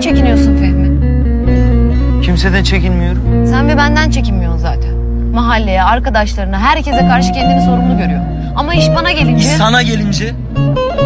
çekiniyorsun Fehmi? Kimseden çekinmiyorum. Sen ve benden çekinmiyorsun zaten. Mahalleye, arkadaşlarına, herkese karşı kendini sorumlu görüyor. Ama iş bana gelince... Sana gelince